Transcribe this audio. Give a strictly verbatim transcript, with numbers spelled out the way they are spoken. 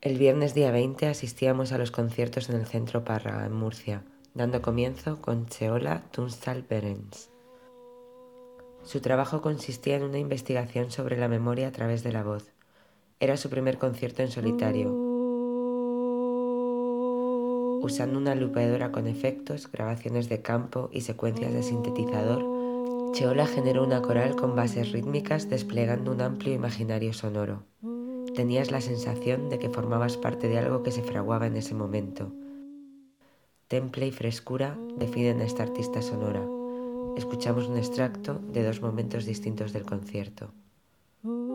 El viernes día veinte asistíamos a los conciertos en el Centro Párraga, en Murcia, dando comienzo con Cheola Tunstall Berens. Su trabajo consistía en una investigación sobre la memoria a través de la voz. Era su primer concierto en solitario. Usando una lupeadora con efectos, grabaciones de campo y secuencias de sintetizador, Cheola generó una coral con bases rítmicas desplegando un amplio imaginario sonoro. Tenías la sensación de que formabas parte de algo que se fraguaba en ese momento. Temple y frescura definen a esta artista sonora. Escuchamos un extracto de dos momentos distintos del concierto.